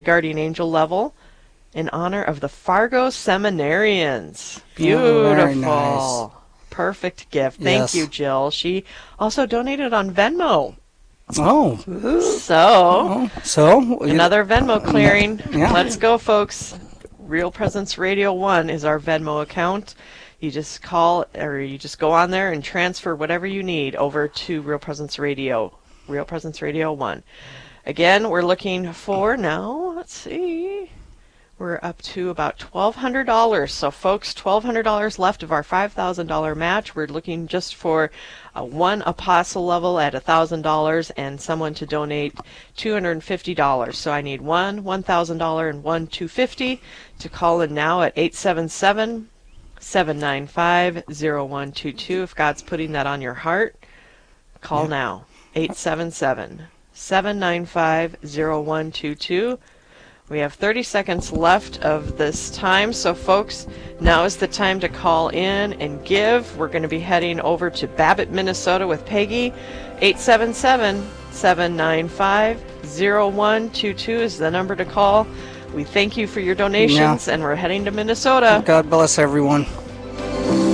Guardian Angel level in honor of the Fargo Seminarians. Oh, very Beautiful. nice. Perfect gift. Thank you, Yes. Jill. She also donated on Venmo. Oh. So Another Venmo clearing. Yeah. Let's go, folks. Real Presence Radio 1 is our Venmo account. You just call, or you just go on there and transfer whatever you need over to Real Presence Radio 1. Again, we're looking for now, let's see, we're up to about $1,200. So, folks, $1,200 left of our $5,000 match. We're looking just for one apostle level at $1,000 and someone to donate $250. So I need one $1,000 and one $250 to call in now at 877-795-0122. If God's putting that on your heart, call now. 877-795-0122. We have 30 seconds left of this time, so folks, now is the time to call in and give. We're going to be heading over to Babbitt, Minnesota with Peggy. 877-795-0122 is the number to call. We thank you for your donations, and we're heading to Minnesota. God bless everyone.